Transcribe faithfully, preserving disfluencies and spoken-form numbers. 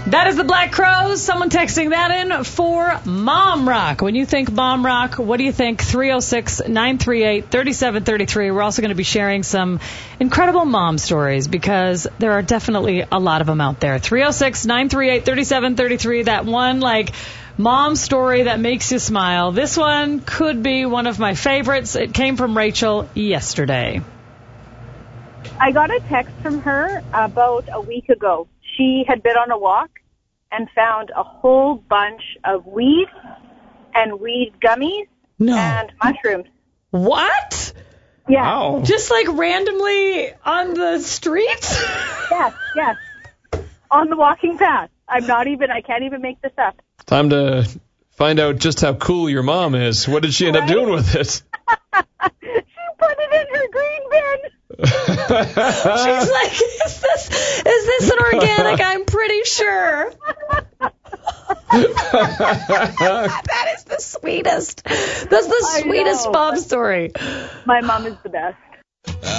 That is the Black Crowes. Someone texting that in for Mom Rock. When you think Mom Rock, what do you think? three oh six, nine three eight, three seven three three. We're also going to be sharing some incredible mom stories because there are definitely a lot of them out there. three oh six, nine three eight, three seven three three. That one, like, mom story that makes you smile. This one could be one of my favorites. It came from Rachel yesterday. I got a text from her about a week ago. She had been on a walk and found a whole bunch of weed and weed gummies No. and mushrooms. What? Yeah. Wow. Just like randomly on the streets? Yes, yes. On the walking path. I'm not even, I can't even make this up. Time to find out just how cool your mom is. What did she end Right? up doing with it? She put it in her green bin. She's like, is this is this an organic? I'm pretty sure. That is the sweetest. That's the I sweetest know. mom story. My mom is the best.